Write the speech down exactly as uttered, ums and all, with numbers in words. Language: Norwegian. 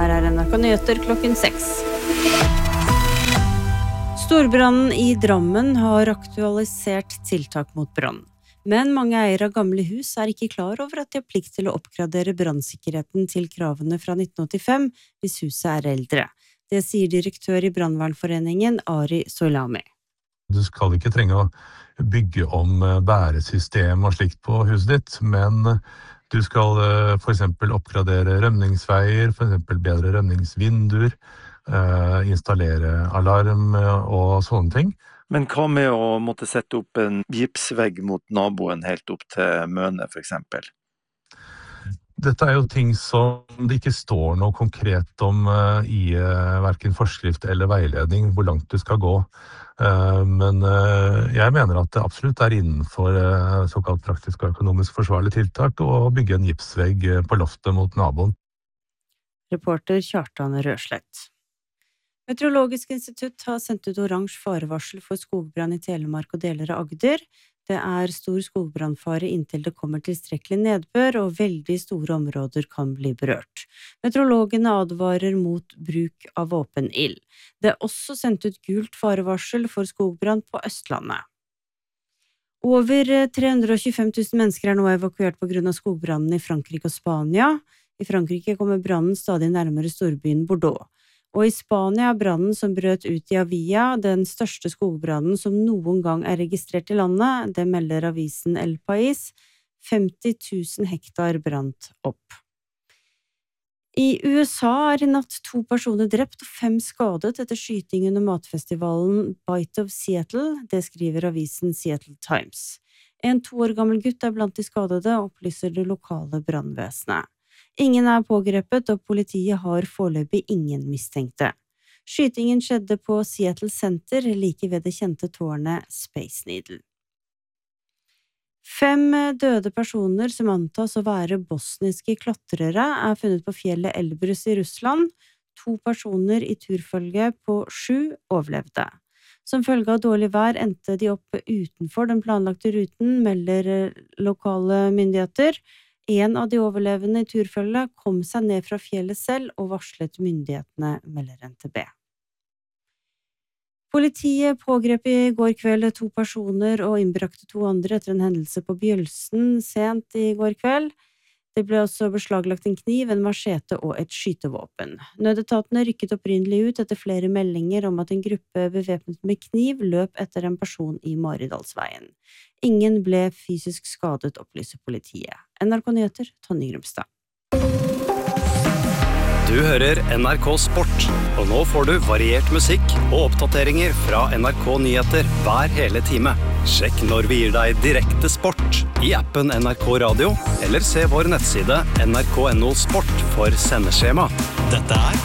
her er N R K Nyheter klokken seks. Storbrannen i Drammen har aktualisert tiltak mot brann. Men mange eiere av gamle hus er ikke klar over at de har plikt til å oppgradere brannsikkerheten til kravene fra nitten åttifem hvis huset er eldre. Det sier direktør i Brannvernforeningen Ari Soilami. Du skal ikke trenge å bygge om bæresystem og slikt på huset ditt, men du skal for eksempel oppgradere rømningsveier, for eksempel bedre rømningsvinduer, installere alarm og sånne ting. Men hva med å måtte sette opp en gipsvegg mot naboen helt opp til Møne, for eksempel? Dette er jo ting som det ikke står noe konkret om uh, i uh, hverken forskrift eller veiledning, hvor langt du skal gå. Uh, men uh, jeg mener at det absolutt er innenfor uh, såkalt praktisk og økonomisk forsvarlig tiltak å bygge en gipsvegg uh, på loftet mot naboen. Reporter Kjartan Røslett. Meteorologisk institutt har sendt ut oransje farevarsel for skogbrann i Telemark og deler av Agder. Det er stor skogbrannfare inntil det kommer tilstrekkelig nedbør, og veldig store områder kan bli berørt. Meteorologene advarer mot bruk av åpen ild. Det er også sendt ut gult farevarsel for skogbrann på Østlandet. Over tre hundre og tjuefem tusen mennesker er nå evakuert på grunn av skogbrannen i Frankrike og Spania. I Frankrike kommer brannen stadig nærmere storbyen Bordeaux. Og i Spania er brannen som brøt ut i Avia den største skogbrannen som noen gang er registrert i landet. Det melder avisen El País. femti tusen hektar brant opp. I U S A er i natt to personer drept og fem skadet etter skyting under matfestivalen Bite of Seattle. Det skriver avisen Seattle Times. En to år gammel gutt er blant de skadede, opplyser det lokale brannvesenet. Ingen er pågrepet, og politiet har foreløpig ingen mistenkte. Skytingen skjedde på Seattle Center, like ved det kjente tårnet Space Needle. Fem døde personer som antas å være bosniske klatrere er funnet på fjellet Elbrus i Russland. To personer i turfølge på sju overlevde. Som følge av dårlig vær endte de opp utenfor den planlagte ruten, melder lokale myndigheter. En av de overlevende i turfølget kom seg ned fra fjellet selv og varslet myndighetene, melder N T B. Politiet pågrep i går kveld to personer og innbrakte to andre etter en hendelse på Bjølsen sent i går kveld. Det ble også beslaglagt en kniv, en machete og et skytevåpen. Nødetatene rykket opprinnelig ut etter flere meldinger om at en gruppe bevæpnet med kniv løp etter en person i Maridalsveien. Ingen ble fysisk skadet, opplyser politiet. N R K Nyheter, Tonje Grumstad. Du hører N R K Sport, og nå får du variert musikk og oppdateringer fra N R K Nyheter hver hele time. Sjekk når vi gir deg direkte sport i appen N R K Radio, eller se vår nettside N R K punktum no sport for sendeskjema. Dette er